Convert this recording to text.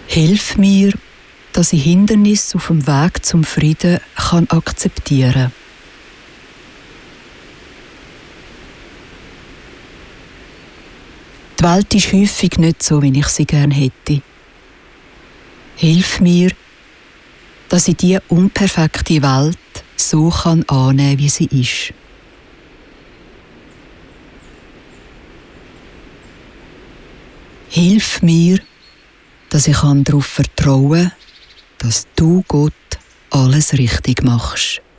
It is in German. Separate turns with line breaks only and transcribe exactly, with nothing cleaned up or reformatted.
Hilf mir, dass ich Hindernisse auf dem Weg zum Frieden kann akzeptieren kann. Die Welt ist häufig nicht so, wie ich sie gerne hätte. Hilf mir, dass ich diese unperfekte Welt so kann annehmen, wie sie ist. Hilf mir, dass ich darauf vertrauen kann, dass du, Gott, alles richtig machst.